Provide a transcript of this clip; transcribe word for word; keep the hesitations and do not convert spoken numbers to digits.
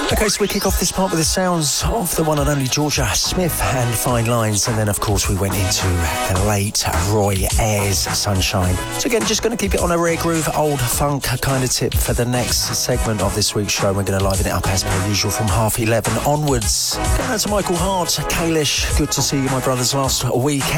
Okay, so we kick off this part with the sounds of the one and only Georgia Smith and Fine Lines, and then of course we went into the late Roy Ayers Sunshine. So again, just going to keep it on a rare groove, old funk kind of tip for the next segment of this week's show. We're going to liven it up as per usual from half eleven onwards. Going out to Michael Hart, Kalish, good to see you, my brothers, last weekend.